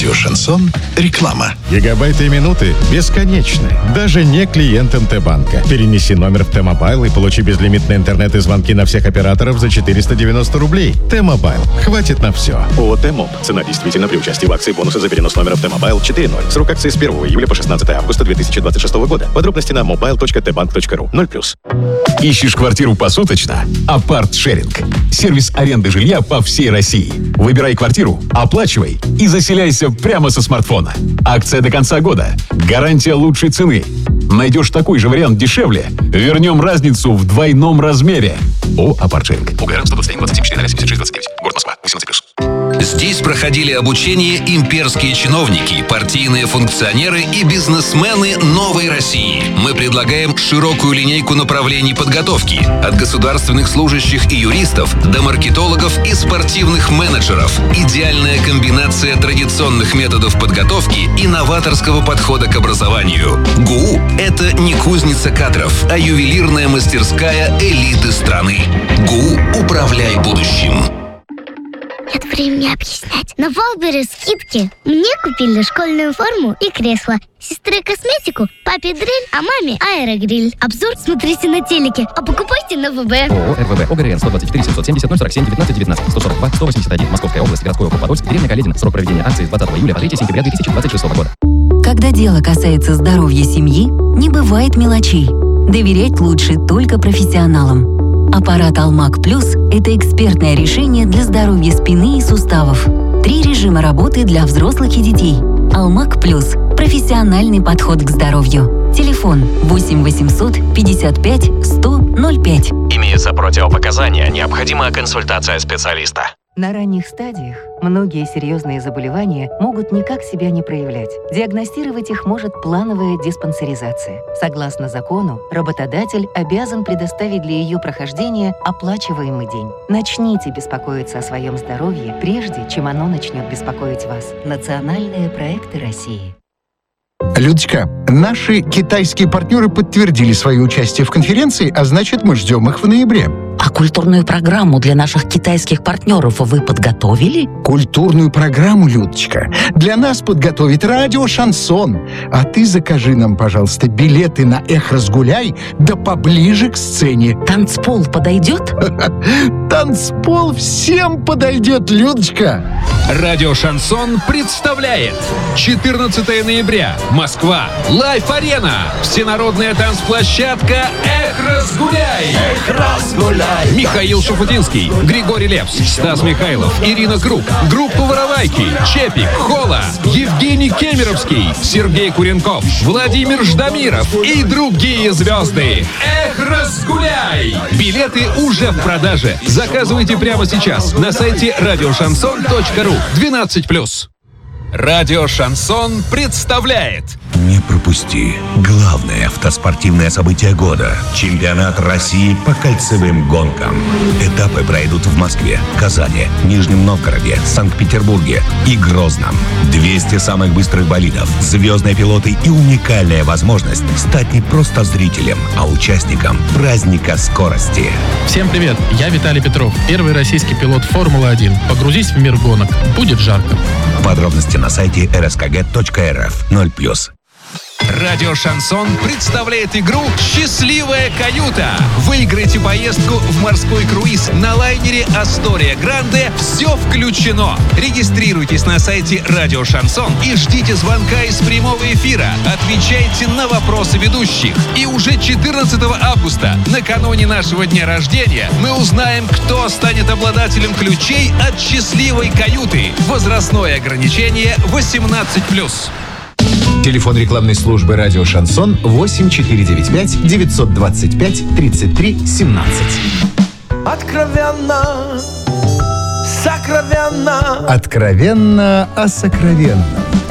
Радио «Шансон». Реклама. Гигабайты и минуты бесконечны. Даже не клиентам Т-банка. Перенеси номер в Т-мобайл и получи безлимитный интернет и звонки на всех операторов за 490 рублей. Т-мобайл. Хватит на все. ООО «Т-моб». Цена действительно при участии в акции бонусы за перенос номера в Т-мобайл 4.0. Срок акции с 1 июля по 16 августа 2026 года. Подробности на mobile.tbank.ru. 0+. Ищешь квартиру посуточно? Апарт-шеринг. Сервис аренды жилья по всей России. Выбирай квартиру, оплачивай и заселяйся прямо со смартфона. Акция до конца года. Гарантия лучшей цены. Найдешь такой же вариант дешевле? Вернем разницу в двойном размере. Апарт-шеринг. УГР 121-27-4-76-29. Город Москва. 18+. Здесь проходили обучение имперские чиновники, партийные функционеры и бизнесмены новой России. Мы предлагаем широкую линейку направлений подготовки. От государственных служащих и юристов до маркетологов и спортивных менеджеров. Идеальная комбинация традиционных методов подготовки и новаторского подхода к образованию. ГУ – это не кузница кадров, а ювелирная мастерская элиты страны. ГУ «Управляй будущим». Нет времени объяснять. На Валбере скидки. Мне купили школьную форму и кресло. Сестре косметику, папе дрель, а маме аэрогриль. Обзор смотрите на телеке, а покупайте на ВБ. ООО РВВ ОГРН 124 770 047 19 19 142 181 Московская область, городской округ Подольск, деревня Каледино. Срок проведения акции с 20 июля по 3 сентября 2026 года. Когда дело касается здоровья семьи, не бывает мелочей. Доверять лучше только профессионалам. Аппарат Алмак Плюс – это экспертное решение для здоровья спины и суставов. 3 режима работы для взрослых и детей. Алмак Плюс – профессиональный подход к здоровью. Телефон 8 800 55 100 05. Имеются противопоказания, необходима консультация специалиста. На ранних стадиях многие серьезные заболевания могут никак себя не проявлять. Диагностировать их может плановая диспансеризация. Согласно закону, работодатель обязан предоставить для ее прохождения оплачиваемый день. Начните беспокоиться о своем здоровье, прежде чем оно начнет беспокоить вас. Национальные проекты России. Людочка, наши китайские партнеры подтвердили свое участие в конференции, а значит, мы ждем их в ноябре. А культурную программу для наших китайских партнеров вы подготовили? Культурную программу, Людочка, для нас подготовит радио «Шансон». А ты закажи нам, пожалуйста, билеты на «Эх, разгуляй», да поближе к сцене. Танцпол подойдет? Танцпол всем подойдет, Людочка. Радио «Шансон» представляет 14 ноября. Москва. Лайф-арена. Всенародная танцплощадка «Эх, разгуляй». Эх, разгуляй. Михаил Шуфутинский, Григорий Лепс, Стас Михайлов, Ирина Круг, группа «Воровайки», Чепик, Хола, Евгений Кемеровский, Сергей Куренков, Владимир Ждамиров и другие звезды. Эх, разгуляй! Билеты уже в продаже. Заказывайте прямо сейчас на сайте radioshanson.ru. 12+. Радио «Шансон» представляет. Не пропусти главное автоспортивное событие года – чемпионат России по кольцевым гонкам. Этапы пройдут в Москве, Казани, Нижнем Новгороде, Санкт-Петербурге и Грозном. 200 самых быстрых болидов, звездные пилоты и уникальная возможность стать не просто зрителем, а участником праздника скорости. Всем привет, я Виталий Петров, первый российский пилот Формулы-1. Погрузись в мир гонок, будет жарко. Подробности на сайте rskg.rf. 0+. Радио «Шансон» представляет игру «Счастливая каюта». Выиграйте поездку в морской круиз на лайнере «Астория Гранде». Все включено. Регистрируйтесь на сайте «Радио Шансон» и ждите звонка из прямого эфира. Отвечайте на вопросы ведущих. И уже 14 августа, накануне нашего дня рождения, мы узнаем, кто станет обладателем ключей от «Счастливой каюты». Возрастное ограничение 18+. Телефон рекламной службы «Радио Шансон» 8495 925 33 17. Откровенно, сокровенно. Откровенно о сокровенном.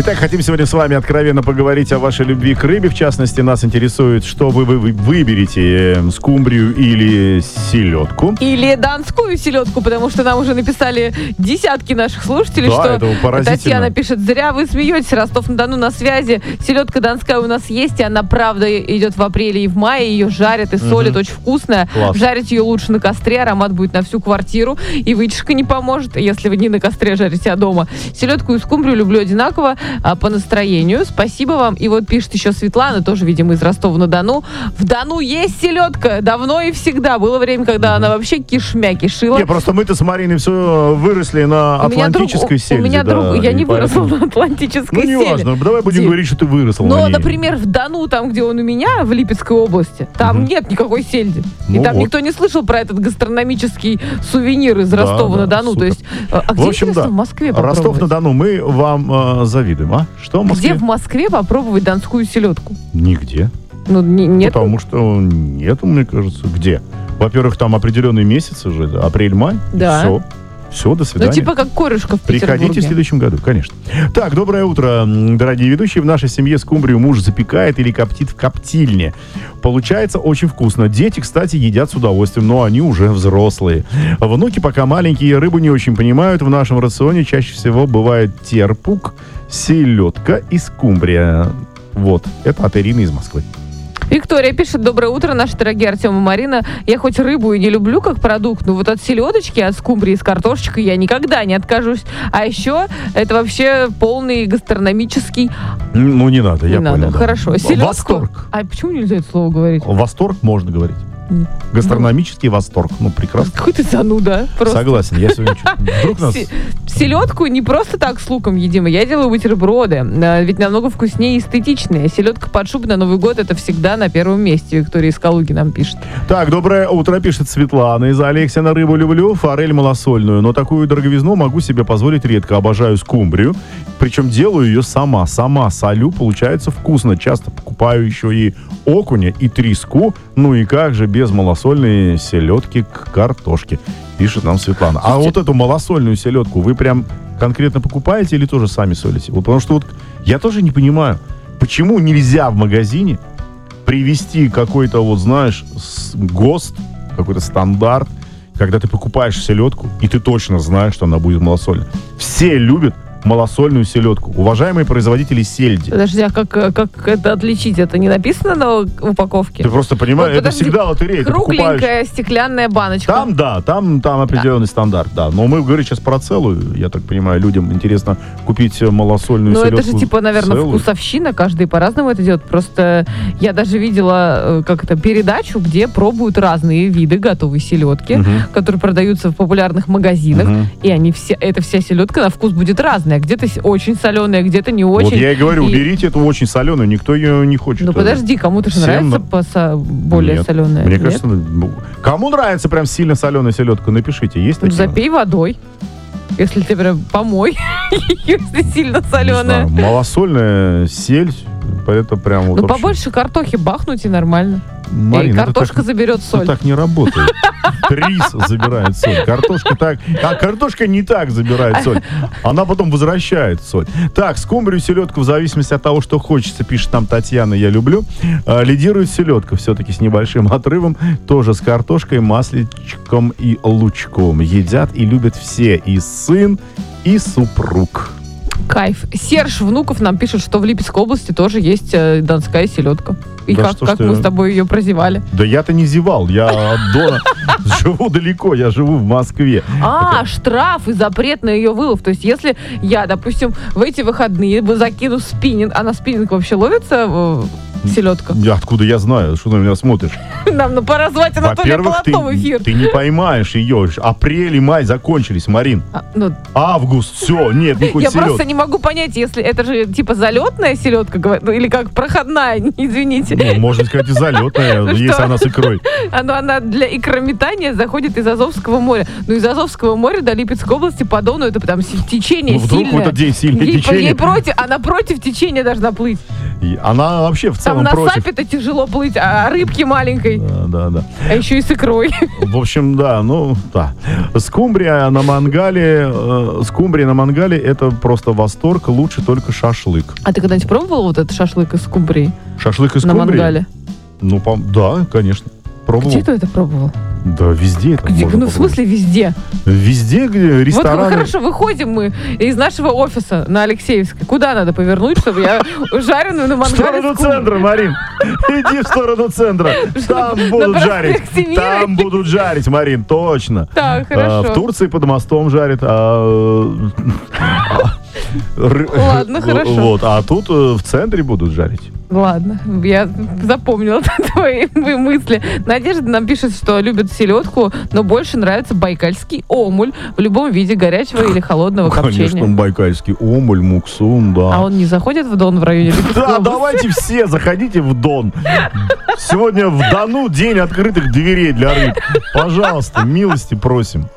Итак, хотим сегодня с вами откровенно поговорить о вашей любви к рыбе. В частности, нас интересует, что вы выберете: скумбрию или селедку. Или донскую селедку, потому что нам уже написали десятки наших слушателей, да, что Татьяна пишет: зря вы смеетесь, Ростов-на-Дону на связи. Селедка донская у нас есть, и она, правда, идет в апреле и в мае. Ее жарят и солят, очень вкусная. Класс. Жарить ее лучше на костре, аромат будет на всю квартиру, и вытяжка не поможет, если вы не на костре жарите, а дома. Селедку и скумбрию люблю одинаково, по настроению. Спасибо вам. И вот пишет еще Светлана, тоже, видимо, из Ростова-на-Дону. В Дону есть селедка, давно и всегда. Было время, когда она вообще кишмя кишила. Не, просто мы-то с Мариной все выросли на атлантической сельде. У меня друг, я не выросла на атлантической селе. Ну, неважно, давай будем говорить, что ты выросла на Но, ней. например, в Дону, там, где он у меня, в Липецкой области, там нет никакой сельди. Ну и там вот. никто не слышал про этот гастрономический сувенир из Ростова-на-Дону. супер. То есть, а где, в общем, интересно, в Москве попробовать? Ростов-на-Дону, мы вам завидуем, а? Что в Москве? Где в Москве попробовать донскую селедку? Нигде. Ну, нет. Потому что нету, мне кажется. Где? Во-первых, там определенные месяцы уже, апрель-май. Да. Все, до свидания. Ну, типа как корешка в Петербурге. Приходите в следующем году, конечно. Так, доброе утро, дорогие ведущие. В нашей семье скумбрию муж запекает или коптит в коптильне. Получается очень вкусно. Дети, кстати, едят с удовольствием, но они уже взрослые. Внуки пока маленькие, рыбу не очень понимают. В нашем рационе чаще всего бывает терпук, селедка и скумбрия. Вот, это от Ирины из Москвы. Виктория пишет: доброе утро, наши дорогие Артем и Марина. Я хоть рыбу и не люблю как продукт, но вот от селедочки, от скумбрии с картошечкой я никогда не откажусь. А еще это вообще полный гастрономический... Ну, не надо, я не понял. надо. Да. Хорошо. Селедку... Восторг. А почему нельзя это слово говорить? Восторг можно говорить. Гастрономический восторг. Ну, прекрасно. Какой ты зануда. Просто. Согласен. Я сегодня вдруг нас... Селедку не просто так с луком едим. Я делаю бутерброды. Ведь намного вкуснее и эстетичнее. Селедка под шубой на Новый год — это всегда на первом месте. Виктория из Калуги нам пишет. Так, доброе утро, пишет Светлана из Алексина. Рыбу люблю, форель малосольную, но такую дороговизну могу себе позволить редко. Обожаю скумбрию. Причем делаю ее сама. Сама солю, получается вкусно. Часто покупаю еще и окуня, и треску. Ну и как же без малосольной селедки к картошке, пишет нам Светлана. А вот эту малосольную селедку вы прям конкретно покупаете или тоже сами солите? Вот, потому что вот я тоже не понимаю, почему нельзя в магазине привести какой-то, вот знаешь, ГОСТ, какой-то стандарт, когда ты покупаешь селедку, и ты точно знаешь, что она будет малосольной. Все любят малосольную селедку. Уважаемые производители сельди. Подожди, а как это отличить? Это не написано на упаковке? Ты просто понимаешь, Вот, это всегда лотерея. Кругленькая стеклянная баночка. Там, да, там определенный стандарт, да. Но мы говорим сейчас про целую. Я так понимаю, людям интересно купить малосольную селедку. Ну, это же, типа, наверное, целую. Вкусовщина. Каждый по-разному это делает. Просто я даже видела передачу, где пробуют разные виды готовой селедки, которые продаются в популярных магазинах. И они эта вся селедка на вкус будет разная. Где-то очень соленая, где-то не очень. Вот я и говорю, уберите эту очень соленую, никто ее не хочет. Ну подожди, кому-то же нравится более соленая. Мне кажется, кому нравится прям сильно соленая селедка, напишите, есть такие? Запей водой. Если тебе прям помой, если сильно соленая. Малосольная сель, это прям вот. Ну побольше картохи бахнуть и нормально. Марина, картошка заберет соль. Это так не работает. Рис забирает соль. Картошка не так забирает соль. Она потом возвращает соль. Так, скумбрию, селедку, в зависимости от того, что хочется, пишет нам Татьяна, я люблю. Лидирует селедка, все-таки с небольшим отрывом. Тоже с картошкой, масличком и лучком. Едят и любят все. И сын, и супруг. Кайф. Серж Внуков нам пишет, что в Липецкой области тоже есть донская селедка. И да как мы с тобой ее прозевали? Да я-то не зевал, я от Дона живу далеко, я живу в Москве. Штраф и запрет на ее вылов. То есть если я, допустим, в эти выходные закину спиннинг, а на спиннинг вообще ловится селедка? Откуда я знаю, что ты на меня смотришь? Нам пора звать Анатолия Полотно в эфир. Ты не поймаешь ее. Апрель и май закончились, Марин. Август, все, нет никакой селедки. Я просто не могу понять, если это же типа залетная селедка, или как проходная, извините. Ну, можно сказать, и залетная, если она с икрой. Она для икрометания заходит из Азовского моря. Но из Азовского моря до Липецкой области по Дону это там течение сильное. Вдруг в этот день сильное течение. Она против течения должна плыть. И она вообще в Там целом на против. сапе-то тяжело плыть, а рыбки маленькой. Да. А еще и с икрой. В общем, да. Скумбрия на мангале это просто восторг, лучше только шашлык. А ты когда-нибудь пробовал вот этот шашлык из скумбрии? Шашлык из на скумбрии? мангале? Да, конечно. Пробовал. Где ты это пробовал? Да, везде это можно В попробовать. смысле везде? Везде, где рестораны. Вот хорошо, выходим мы из нашего офиса на Алексеевской. Куда надо повернуть, чтобы я жареную на В мангале сторону центра, Марин. Иди в сторону центра. Там будут жарить. Там будут жарить, Марин, точно. Так, хорошо. В Турции под мостом жарят. Ладно, хорошо. Вот, а тут в центре будут жарить. Ладно, я запомнила твои мысли. Надежда нам пишет, что любит селедку, но больше нравится байкальский омуль в любом виде горячего или холодного копчения. Конечно, байкальский омуль, муксун, да. А он не заходит в Дон в районе Липецкой Да, области? давайте все заходите в Дон. Сегодня в Дону день открытых дверей для рыб. Пожалуйста, милости просим.